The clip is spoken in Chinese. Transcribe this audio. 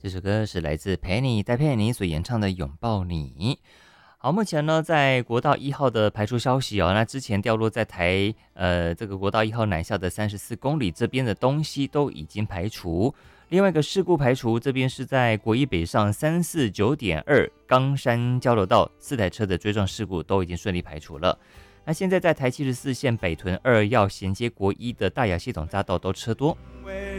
这首歌是来自佩妮戴佩妮所演唱的《拥抱你》。好，目前呢，在国道1号的排除消息哦，那之前掉落在这个国道1号南下的34公里这边的东西都已经排除。另外一个事故排除，这边是在国一北上349.2冈山交流道4台车的追撞事故都已经顺利排除了。那现在在台74线北屯2要衔接国一的大雅系统匝道都车多。